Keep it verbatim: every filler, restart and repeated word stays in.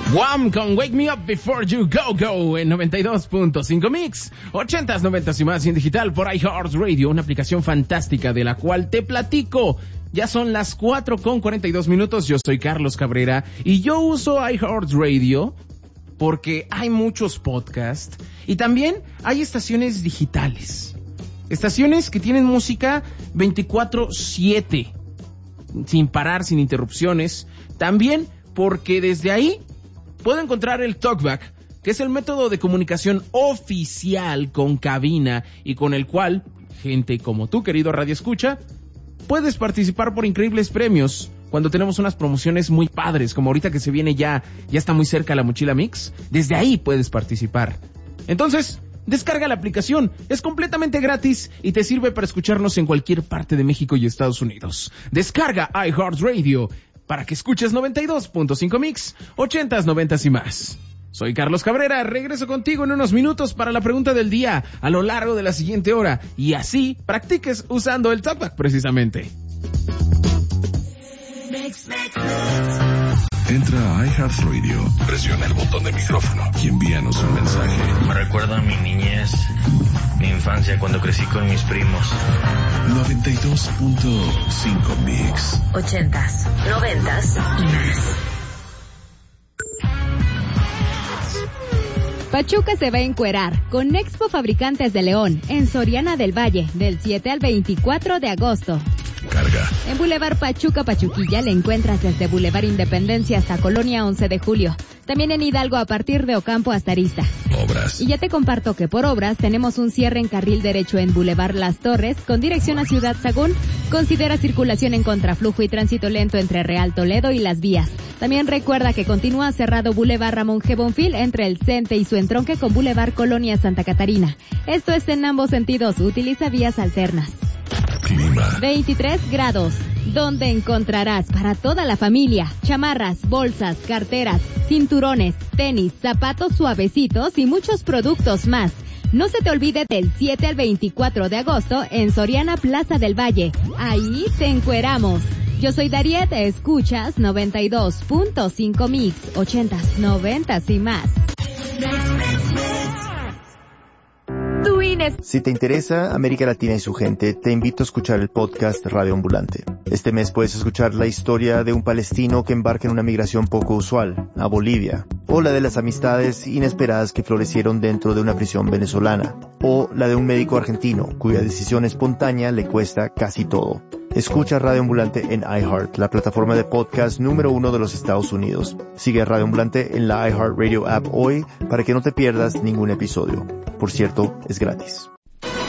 Wham con Wake Me Up Before You Go Go en noventa y dos punto cinco Mix, ochentas, noventas y más y en digital por iHeartRadio, una aplicación fantástica de la cual te platico. Ya son las cuatro con cuarenta y dos minutos, yo soy Carlos Cabrera y yo uso iHeartRadio porque hay muchos podcasts y también hay estaciones digitales. Estaciones que tienen música veinticuatro siete, sin parar, sin interrupciones. También porque desde ahí puedo encontrar el TalkBack, que es el método de comunicación oficial con cabina y con el cual gente como tú, querido Radio Escucha, puedes participar por increíbles premios cuando tenemos unas promociones muy padres, como ahorita que se viene ya, ya está muy cerca la Mochila Mix. Desde ahí puedes participar. Entonces, descarga la aplicación, es completamente gratis y te sirve para escucharnos en cualquier parte de México y Estados Unidos. Descarga iHeartRadio para que escuches noventa y dos punto cinco Mix, ochentas, noventas y más. Soy Carlos Cabrera, regreso contigo en unos minutos para la pregunta del día a lo largo de la siguiente hora y así practiques usando el TalkBack precisamente. Entra a iHeartRadio, presiona el botón de micrófono y envíanos un mensaje. Me recuerda a mi niñez, mi infancia cuando crecí con mis primos. noventa y dos punto cinco Mix. Ochentas, noventas y más. Pachuca se va a encuerar con Expo Fabricantes de León en Soriana del Valle del siete al veinticuatro de agosto. Carga. En Boulevard Pachuca Pachuquilla le encuentras desde Boulevard Independencia hasta Colonia once de julio. También en Hidalgo a partir de Ocampo hasta Arista. Obras. Y ya te comparto que por obras tenemos un cierre en carril derecho en Boulevard Las Torres con dirección a Ciudad Sagún. Considera circulación en contraflujo y tránsito lento entre Real Toledo y Las Vías. También recuerda que continúa cerrado Boulevard Ramón G. Bonfil entre el Cente y su entronque con Boulevard Colonia Santa Catarina. Esto es en ambos sentidos, utiliza vías alternas. Clima. veintitrés grados, donde encontrarás para toda la familia chamarras, bolsas, carteras, cinturones, tenis, zapatos suavecitos y muchos productos más. No se te olvide del siete al veinticuatro de agosto en Soriana Plaza del Valle. Ahí te encueramos. Yo soy Dariet, escuchas noventa y dos punto cinco Mix, ochentas, noventas y más. Si te interesa América Latina y su gente, te invito a escuchar el podcast Radio Ambulante. Este mes puedes escuchar la historia de un palestino que embarca en una migración poco usual, a Bolivia, o la de las amistades inesperadas que florecieron dentro de una prisión venezolana, o la de un médico argentino cuya decisión espontánea le cuesta casi todo. Escucha Radio Ambulante en iHeart, la plataforma de podcast número uno de los Estados Unidos. Sigue a Radio Ambulante en la iHeartRadio app hoy para que no te pierdas ningún episodio. Por cierto, es gratis.